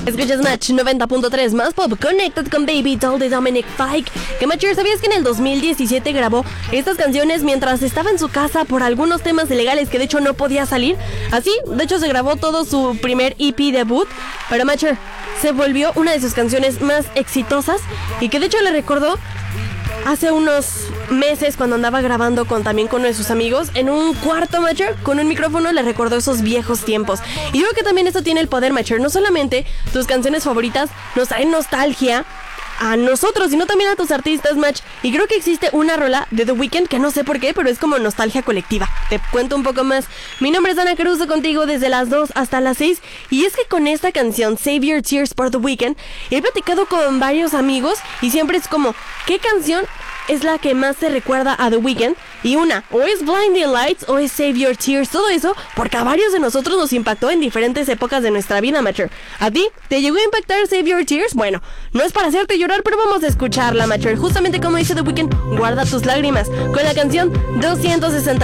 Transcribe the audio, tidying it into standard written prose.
Escuchas Match 90.3 más pop, Connected con Baby Doll de Dominic Fike. Que Matcher, ¿sabías que en el 2017 grabó estas canciones mientras estaba en su casa por algunos temas ilegales que de hecho no podía salir? Así, de hecho se grabó todo su primer EP debut, pero Matcher se volvió una de sus canciones más exitosas y que de hecho le recordó hace unos meses cuando andaba grabando también con uno de sus amigos en un cuarto, Matcher, con un micrófono. Le recordó esos viejos tiempos. Y yo creo que también esto tiene el poder, Matcher. No solamente tus canciones favoritas nos traen nostalgia a nosotros, sino también a tus artistas, Match. Y creo que existe una rola de The Weeknd que no sé por qué, pero es como nostalgia colectiva. Te cuento un poco más. Mi nombre es Ana Caruso, contigo desde las 2 hasta las 6. Y es que con esta canción, Save Your Tears por The Weeknd, he platicado con varios amigos y siempre es como, ¿qué canción es la que más te recuerda a The Weeknd? Y una, o es Blinding Lights o es Save Your Tears. Todo eso porque a varios de nosotros nos impactó en diferentes épocas de nuestra vida, Matcher. ¿A ti te llegó a impactar Save Your Tears? Bueno, no es para hacerte llorar, pero vamos a escucharla, Matcher. Justamente como dice The Weeknd, guarda tus lágrimas con la canción 260.